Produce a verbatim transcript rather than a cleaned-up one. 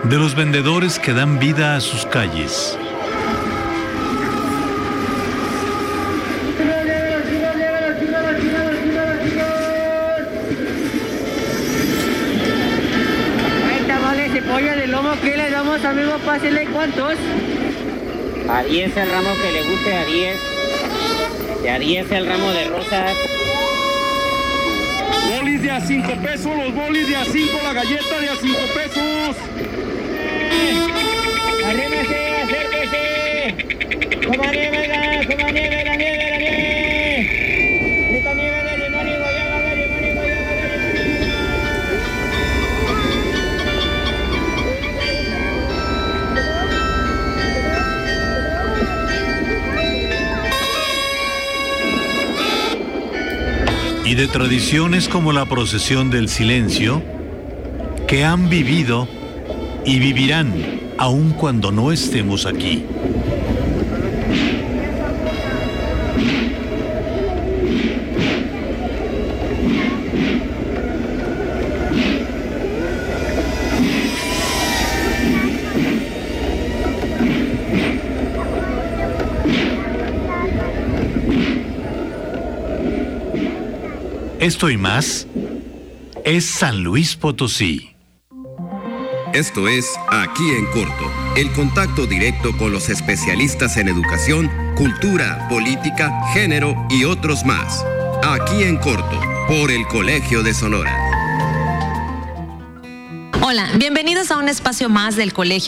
de los vendedores que dan vida a sus calles. Hay tamales de pollo de lomo, ¿qué le damos, amigo? Pásele, ¿cuántos? A diez el ramo que le guste, a diez. Y a diez el ramo de rosas. Bolis de a cinco pesos, los bolis de a cinco, la galleta de a cinco pesos. ¡Arrímese, acérquese! ¡Coma nieve, oiga! ¡Coma nieve, la nieve, la nieve! ¡Esta nieve de limón y guayaba, de limón y guayaba, de limón! Y de tradiciones como la procesión del silencio, que han vivido y vivirán aun cuando no estemos aquí. Esto y más es San Luis Potosí. Esto es Aquí en Corto, el contacto directo con los especialistas en educación, cultura, política, género y otros más. Aquí en Corto, por el Colegio de Sonora. Hola, bienvenidos a un espacio más del Colegio